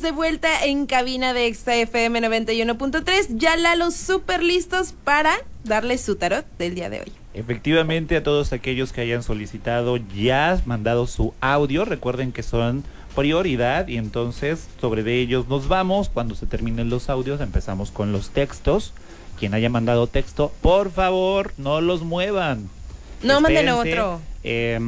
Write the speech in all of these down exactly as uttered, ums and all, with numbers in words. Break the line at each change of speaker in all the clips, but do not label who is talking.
de vuelta en cabina de Exa F M noventa y uno punto tres. Ya Lalo, súper listos para darles su tarot del día de hoy.
Efectivamente, a todos aquellos que hayan solicitado ya mandado su audio, recuerden que son prioridad y entonces sobre de ellos nos vamos. Cuando se terminen los audios empezamos con los textos. Quien haya mandado texto, por favor, no los muevan.
No manden otro.
Eh,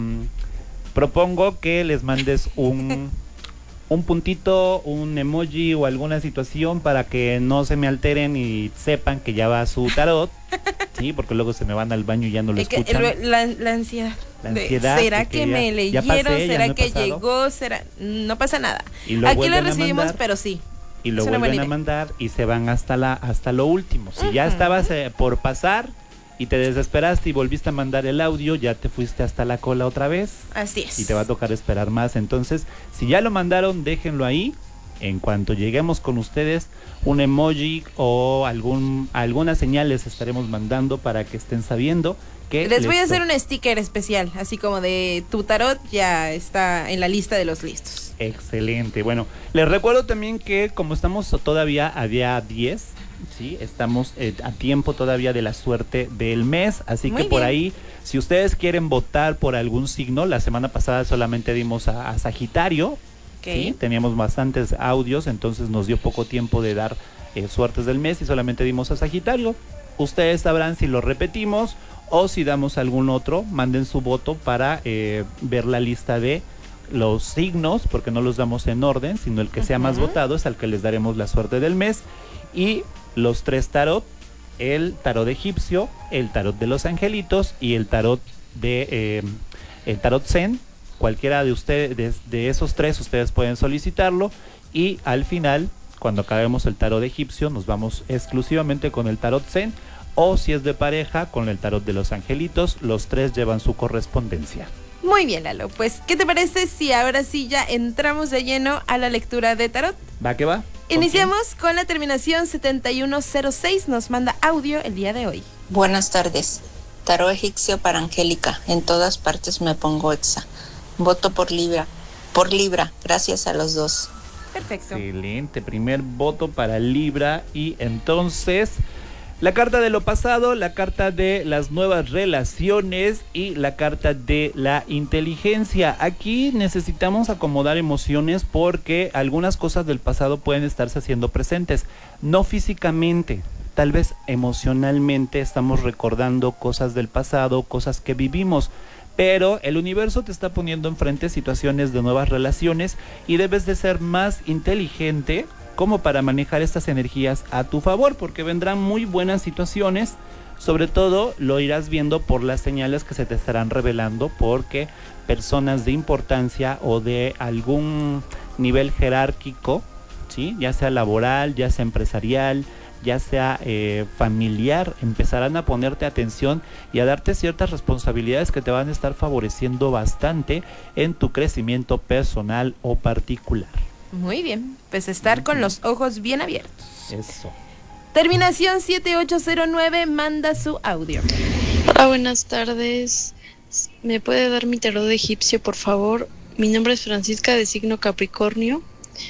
propongo que les mandes un, un puntito, un emoji o alguna situación para que no se me alteren y sepan que ya va su tarot. Sí, porque luego se me van al baño y ya no lo
es
escuchan.
Que el, la, la ansiedad.
La ansiedad.
De, ¿Será
que,
que,
que
me
ya,
leyeron?
ya pasé,
¿Será
no
que
pasado?
llegó? ¿Será? No pasa nada.
Aquí
lo recibimos, pero sí.
Y lo vuelven a mandar y se van hasta la hasta lo último. Si uh-huh. ya estabas eh, por pasar y te desesperaste y volviste a mandar el audio, ya te fuiste hasta la cola otra vez.
Así es.
Y te va a tocar esperar más. Entonces, si ya lo mandaron, déjenlo ahí. En cuanto lleguemos con ustedes, un emoji o algún alguna señal les estaremos mandando para que estén sabiendo que
les voy a hacer un sticker especial, así como de tu tarot ya está en la lista de los listos.
Excelente. Bueno, les recuerdo también que como estamos todavía a día diez, sí, estamos eh, a tiempo todavía de la suerte del mes, así Muy que por bien. ahí, si ustedes quieren votar por algún signo, la semana pasada solamente dimos a, a Sagitario. Okay. ¿Sí? Teníamos bastantes audios, entonces nos dio poco tiempo de dar eh, suertes del mes y solamente dimos a Sagitario. Ustedes sabrán si lo repetimos o si damos algún otro. Manden su voto para eh, ver la lista de los signos, porque no los damos en orden, sino el que sea uh-huh. más votado es al que les daremos la suerte del mes. Y los tres tarot, el tarot egipcio, el tarot de los angelitos y el tarot de eh, el tarot zen. Cualquiera de ustedes, de, de esos tres, ustedes pueden solicitarlo y al final, cuando acabemos el tarot egipcio, nos vamos exclusivamente con el tarot zen o si es de pareja, con el tarot de los angelitos. Los tres llevan su correspondencia.
Muy bien, Lalo. Pues, ¿qué te parece si ahora sí ya entramos de lleno a la lectura de tarot?
Va que va.
Iniciamos con la terminación setenta y uno cero seis. Nos manda audio el día de hoy.
Buenas tardes. Tarot egipcio para Angélica. En todas partes me pongo Exa. Voto por Libra, por Libra, gracias a los dos.
Perfecto.
Excelente, primer voto para Libra. Y entonces, la carta de lo pasado, la carta de las nuevas relaciones y la carta de la inteligencia. Aquí necesitamos acomodar emociones porque algunas cosas del pasado pueden estarse haciendo presentes, no físicamente. Tal vez emocionalmente estamos recordando cosas del pasado, cosas que vivimos. Pero el universo te está poniendo enfrente situaciones de nuevas relaciones y debes de ser más inteligente como para manejar estas energías a tu favor, porque vendrán muy buenas situaciones. Sobre todo lo irás viendo por las señales que se te estarán revelando, porque personas de importancia o de algún nivel jerárquico, ¿sí? Ya sea laboral, ya sea empresarial, ya sea eh, familiar, empezarán a ponerte atención y a darte ciertas responsabilidades que te van a estar favoreciendo bastante en tu crecimiento personal o particular.
Muy bien, pues estar con los ojos bien abiertos.
Eso.
Terminación siete ocho cero nueve, manda su audio.
Hola, buenas tardes. ¿Me puede dar mi tarot de egipcio, por favor? Mi nombre es Francisca, de signo Capricornio,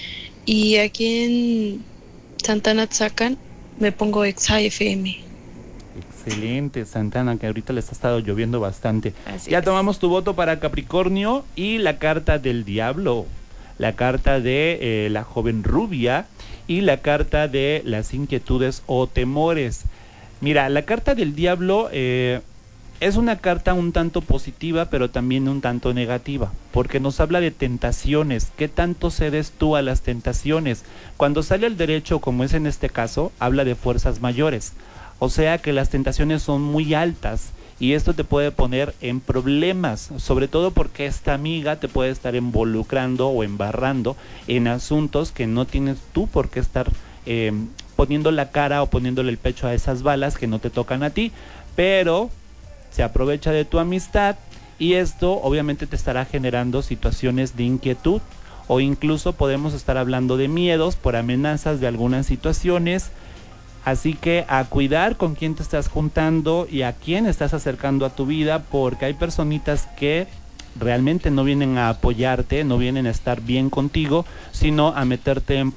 y aquí en Santana Tzacan me pongo Exa F M.
Excelente, Santana, que ahorita les ha estado lloviendo bastante.
Así
ya
es.
Tomamos tu voto para Capricornio y la carta del diablo, la carta de eh, la joven rubia y la carta de las inquietudes o temores. Mira, la carta del diablo eh, es una carta un tanto positiva, pero también un tanto negativa, porque nos habla de tentaciones. ¿Qué tanto cedes tú a las tentaciones? Cuando sale el derecho, como es en este caso, habla de fuerzas mayores. O sea que las tentaciones son muy altas y esto te puede poner en problemas, sobre todo porque esta amiga te puede estar involucrando o embarrando en asuntos que no tienes tú por qué estar eh, poniendo la cara o poniéndole el pecho a esas balas que no te tocan a ti, pero se aprovecha de tu amistad y esto obviamente te estará generando situaciones de inquietud o incluso podemos estar hablando de miedos por amenazas de algunas situaciones. Así que a cuidar con quién te estás juntando y a quién estás acercando a tu vida, porque hay personitas que realmente no vienen a apoyarte, no vienen a estar bien contigo, sino a meterte en